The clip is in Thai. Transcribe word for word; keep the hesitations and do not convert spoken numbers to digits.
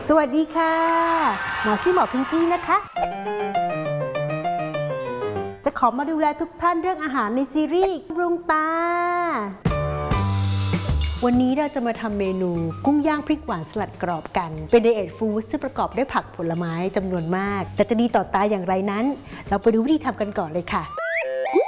สวัสดีค่ะหมอชื่อหมอพิงกี้นะคะจะขอมาดูแลทุกท่านเรื่องอาหารในซีรีส์บำรุงตาวันนี้เราจะมาทำเมนูกุ้งย่างพริกหวานสลัดกรอบกันเป็นไดเอทฟู้ดซึ่งประกอบด้วยผักผลไม้จำนวนมากแต่จะดีต่อตาอย่างไรนั้นเราไปดูวิธีทำกันก่อนเลยค่ะ